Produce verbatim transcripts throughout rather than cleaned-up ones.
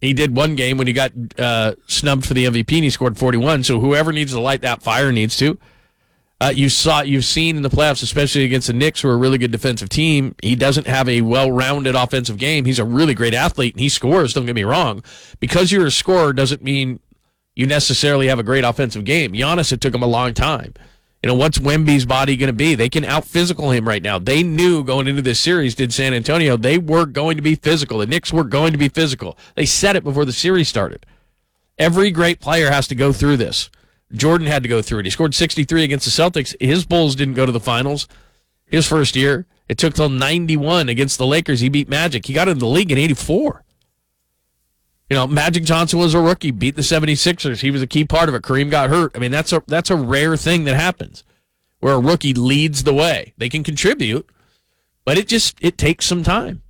He did one game when he got uh, snubbed for the M V P and he scored forty-one. So whoever needs to light that fire needs to. Uh, you saw, you've seen in the playoffs, especially against the Knicks, who are a really good defensive team. He doesn't have a well-rounded offensive game. He's a really great athlete and he scores. Don't get me wrong. Because you're a scorer doesn't mean you necessarily have a great offensive game. Giannis, it took him a long time. You know, what's Wemby's body going to be? They can out-physical him right now. They knew going into this series, did San Antonio, they were going to be physical. The Knicks were going to be physical. They said it before the series started. Every great player has to go through this. Jordan had to go through it. He scored sixty-three against the Celtics. His Bulls didn't go to the finals his first year. It took till ninety-one against the Lakers. He beat Magic. He got into the league in eighty-four. You know, Magic Johnson was a rookie, beat the seventy-sixers. He was a key part of it. Kareem got hurt. I mean, that's a that's a rare thing that happens where a rookie leads the way. They can contribute, but it just it takes some time.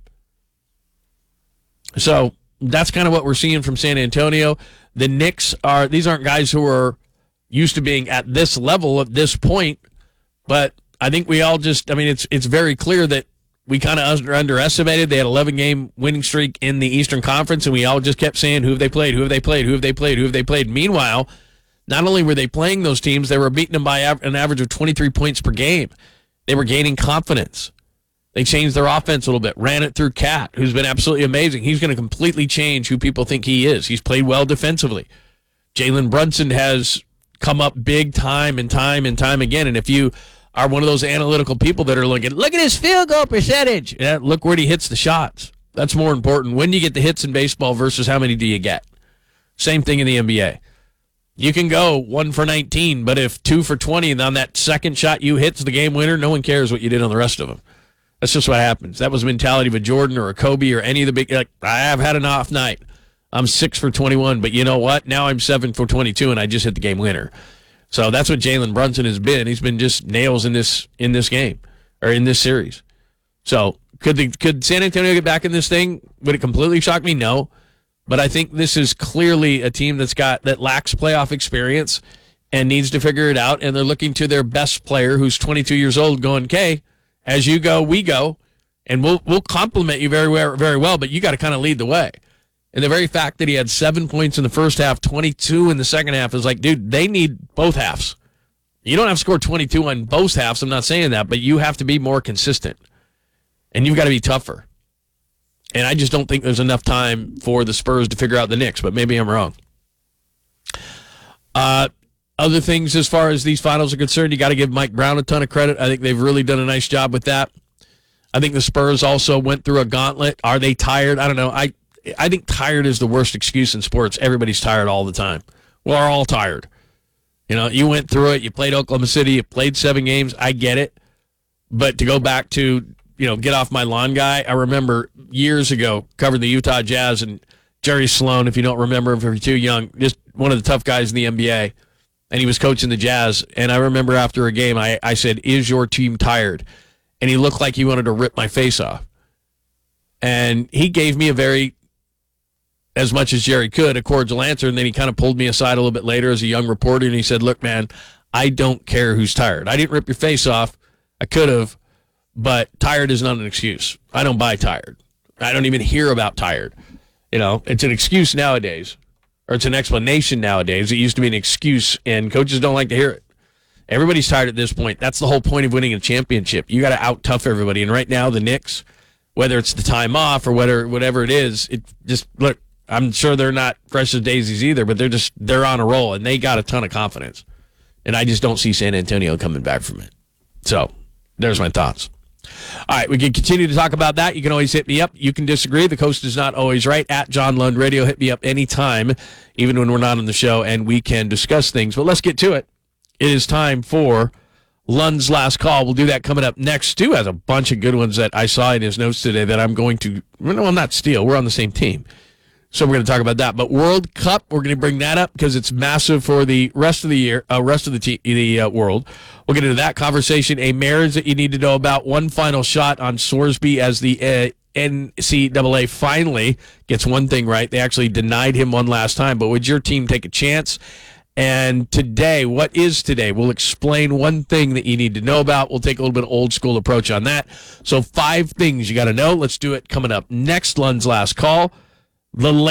So that's kind of what we're seeing from San Antonio. The Knicks are, these aren't guys who are used to being at this level at this point, but I think we all just, I mean, it's it's very clear that we kind of under, underestimated. They had an eleven-game winning streak in the Eastern Conference, and we all just kept saying, who have they played, who have they played, who have they played, who have they played. Meanwhile, not only were they playing those teams, they were beating them by an average of twenty-three points per game. They were gaining confidence. They changed their offense a little bit, ran it through Cat, who's been absolutely amazing. He's going to completely change who people think he is. He's played well defensively. Jalen Brunson has come up big time and time and time again, and if you are one of those analytical people that are looking, look at his field goal percentage. Yeah, look where he hits the shots. That's more important. When do you get the hits in baseball versus how many do you get? Same thing in the N B A. You can go one for nineteen, but if two for twenty and on that second shot you hits the game winner, no one cares what you did on the rest of them. That's just what happens. That was the mentality of a Jordan or a Kobe or any of the big, like, I have had an off night. I'm six for twenty-one, but you know what? Now I'm seven for twenty-two and I just hit the game winner. So that's what Jalen Brunson has been. He's been just nails in this in this game or in this series. So could the, could San Antonio get back in this thing? Would it completely shock me? No. But I think this is clearly a team that's got that lacks playoff experience and needs to figure it out. And they're looking to their best player, who's twenty-two years old, going, "Okay, as you go, we go, and we'll we'll compliment you very well, very well. But you got to kind of lead the way." And the very fact that he had seven points in the first half, twenty-two in the second half, is like, dude, they need both halves. You don't have to score twenty-two on both halves. I'm not saying that, but you have to be more consistent. And you've got to be tougher. And I just don't think there's enough time for the Spurs to figure out the Knicks, but maybe I'm wrong. Uh, other things as far as these finals are concerned, you got to give Mike Brown a ton of credit. I think they've really done a nice job with that. I think the Spurs also went through a gauntlet. Are they tired? I don't know. I I think tired is the worst excuse in sports. Everybody's tired all the time. We're all tired. You know, you went through it. You played Oklahoma City. You played seven games. I get it. But to go back to, you know, get off my lawn guy, I remember years ago covering the Utah Jazz and Jerry Sloan, if you don't remember him, if you're too young, just one of the tough guys in the N B A. And he was coaching the Jazz. And I remember after a game, I, I said, "Is your team tired?" And he looked like he wanted to rip my face off. And he gave me a very, as much as Jerry could, a cordial answer, and then he kind of pulled me aside a little bit later as a young reporter, and he said, "Look, man, I don't care who's tired. I didn't rip your face off. I could have, but tired is not an excuse. I don't buy tired. I don't even hear about tired. You know, it's an excuse nowadays, or it's an explanation nowadays. It used to be an excuse, and coaches don't like to hear it. Everybody's tired at this point. That's the whole point of winning a championship. You got to out-tough everybody, and right now the Knicks, whether it's the time off or whatever, whatever it is, it just, look, I'm sure they're not fresh as daisies either, but they're just, they're on a roll, and they got a ton of confidence. And I just don't see San Antonio coming back from it. So, there's my thoughts. All right, we can continue to talk about that. You can always hit me up. You can disagree. The coast is not always right. At John Lund Radio, hit me up anytime, even when we're not on the show, and we can discuss things. But let's get to it. It is time for Lund's Last Call. We'll do that coming up next. Stu has a bunch of good ones that I saw in his notes today that I'm going to, no, I'm not steal. We're on the same team. So we're going to talk about that. But World Cup, we're going to bring that up because it's massive for the rest of the year, uh, rest of the te- the uh, world. We'll get into that conversation. A marriage that you need to know about. One final shot on Sorsby as the uh, N C double A finally gets one thing right. They actually denied him one last time. But would your team take a chance? And today, what is today? We'll explain one thing that you need to know about. We'll take a little bit of old school approach on that. So five things you got to know. Let's do it coming up next. Lund's Last Call. The